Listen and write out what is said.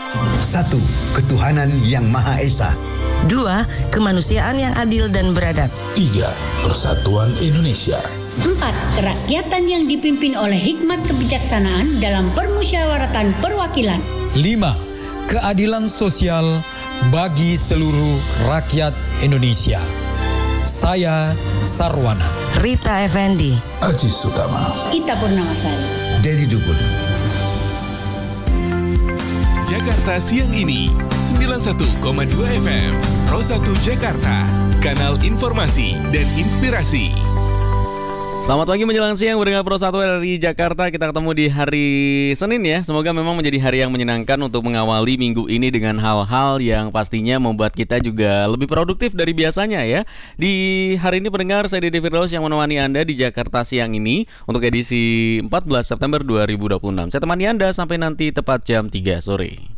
1. Ketuhanan yang Maha Esa. 2. Kemanusiaan yang adil dan beradab. 3. Persatuan Indonesia. 4. Kerakyatan yang dipimpin oleh hikmat kebijaksanaan dalam permusyawaratan perwakilan. 5. Keadilan sosial bagi seluruh rakyat Indonesia. Saya Sarwana. Rita Effendi. Aziz Sutama. Ita Purnamasari. Dedi Dukun. Jakarta Siang Ini 91,2 FM Pro 1 Jakarta, kanal informasi dan inspirasi. Selamat pagi menjelang siang berdengar Pro 1 dari Jakarta. Kita ketemu di hari Senin ya. Semoga memang menjadi hari yang menyenangkan untuk mengawali minggu ini dengan hal-hal yang pastinya membuat kita juga lebih produktif dari biasanya ya. Di hari ini pendengar, saya Dede Firdaus yang menemani Anda di Jakarta Siang Ini untuk edisi 14 September 2026. Saya temani Anda sampai nanti tepat jam 3 sore.